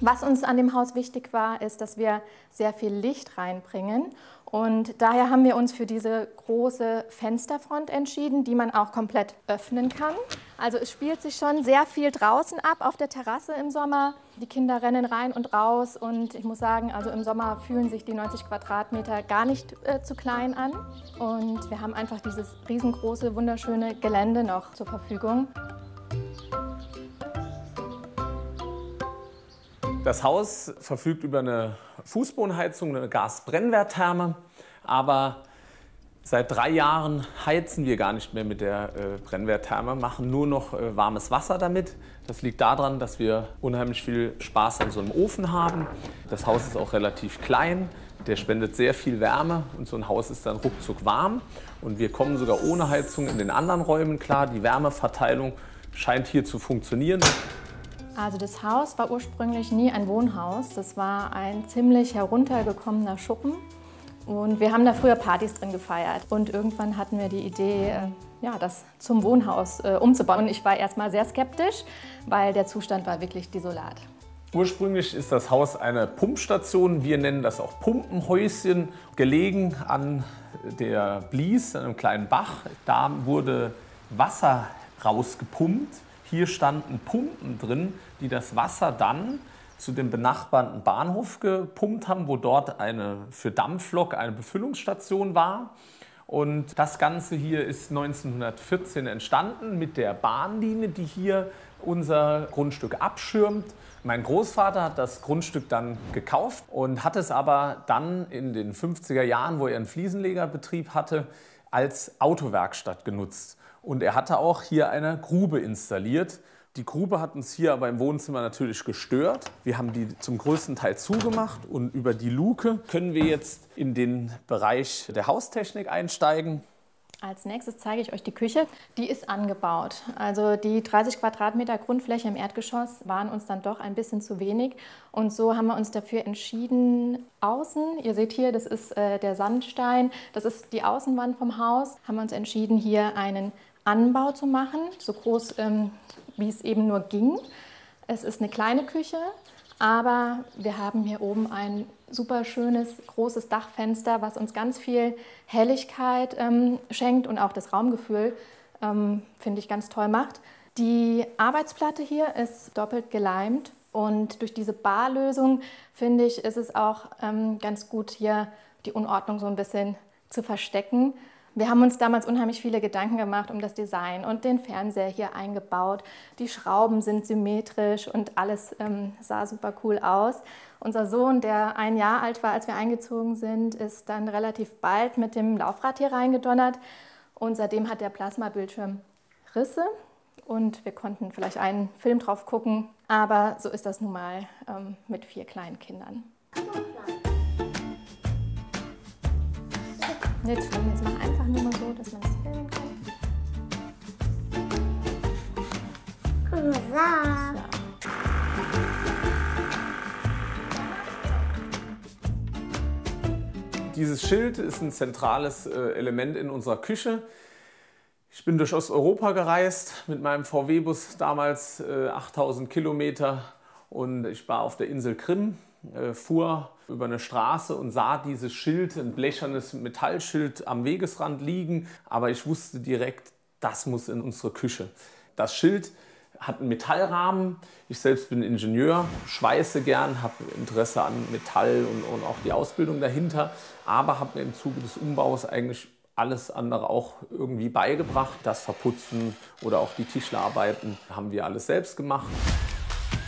Was uns an dem Haus wichtig war, ist, dass wir sehr viel Licht reinbringen. Und daher haben wir uns für diese große Fensterfront entschieden, die man auch komplett öffnen kann. Also es spielt sich schon sehr viel draußen ab auf der Terrasse im Sommer. Die Kinder rennen rein und raus und ich muss sagen, also im Sommer fühlen sich die 90 Quadratmeter gar nicht zu klein an. Und wir haben einfach dieses riesengroße, wunderschöne Gelände noch zur Verfügung. Das Haus verfügt über eine Fußbodenheizung, eine Gasbrennwerttherme, aber seit 3 Jahren heizen wir gar nicht mehr mit der Brennwerttherme, machen nur noch warmes Wasser damit. Das liegt daran, dass wir unheimlich viel Spaß an so einem Ofen haben. Das Haus ist auch relativ klein, der spendet sehr viel Wärme und so ein Haus ist dann ruckzuck warm. Und wir kommen sogar ohne Heizung in den anderen Räumen klar. Die Wärmeverteilung scheint hier zu funktionieren. Also das Haus war ursprünglich nie ein Wohnhaus, das war ein ziemlich heruntergekommener Schuppen und wir haben da früher Partys drin gefeiert und irgendwann hatten wir die Idee, ja, das zum Wohnhaus umzubauen und ich war erstmal sehr skeptisch, weil der Zustand war wirklich desolat. Ursprünglich ist das Haus eine Pumpstation, wir nennen das auch Pumpenhäuschen, gelegen an der Blies, an einem kleinen Bach. Da wurde Wasser rausgepumpt. Hier standen Pumpen drin, die das Wasser dann zu dem benachbarten Bahnhof gepumpt haben, wo dort für Dampflok eine Befüllungsstation war. Und das Ganze hier ist 1914 entstanden mit der Bahnlinie, die hier unser Grundstück abschirmt. Mein Großvater hat das Grundstück dann gekauft und hat es aber dann in den 50er Jahren, wo er einen Fliesenlegerbetrieb hatte, als Autowerkstatt genutzt. Und er hatte auch hier eine Grube installiert. Die Grube hat uns hier aber im Wohnzimmer natürlich gestört. Wir haben die zum größten Teil zugemacht und über die Luke können wir jetzt in den Bereich der Haustechnik einsteigen. Als nächstes zeige ich euch die Küche. Die ist angebaut. Also die 30 Quadratmeter Grundfläche im Erdgeschoss waren uns dann doch ein bisschen zu wenig. Und so haben wir uns dafür entschieden, außen, ihr seht hier, das ist der Sandstein, das ist die Außenwand vom Haus, haben wir uns entschieden, hier einen Anbau zu machen, so groß wie es eben nur ging. Es ist eine kleine Küche, aber wir haben hier oben ein super schönes, großes Dachfenster, was uns ganz viel Helligkeit schenkt und auch das Raumgefühl, finde ich, ganz toll macht. Die Arbeitsplatte hier ist doppelt geleimt und durch diese Barlösung, finde ich, ist es auch ganz gut, hier die Unordnung so ein bisschen zu verstecken. Wir haben uns damals unheimlich viele Gedanken gemacht um das Design und den Fernseher hier eingebaut. Die Schrauben sind symmetrisch und alles sah super cool aus. Unser Sohn, der 1 Jahr alt war, als wir eingezogen sind, ist dann relativ bald mit dem Laufrad hier reingedonnert. Und seitdem hat der Plasmabildschirm Risse und wir konnten vielleicht einen Film drauf gucken. Aber so ist das nun mal mit 4 kleinen Kindern. Nicht schlimm, jetzt mach einfach nur mal so, dass man es filmen kann. So. Dieses Schild ist ein zentrales Element in unserer Küche. Ich bin durch Osteuropa gereist mit meinem VW-Bus, damals 8000 Kilometer. Und ich war auf der Insel Krim, fuhr über eine Straße und sah dieses Schild, ein blechernes Metallschild am Wegesrand liegen. Aber ich wusste direkt, das muss in unsere Küche. Das Schild hat einen Metallrahmen. Ich selbst bin Ingenieur, schweiße gern, habe Interesse an Metall und auch die Ausbildung dahinter. Aber habe mir im Zuge des Umbaus eigentlich alles andere auch irgendwie beigebracht. Das Verputzen oder auch die Tischlerarbeiten haben wir alles selbst gemacht.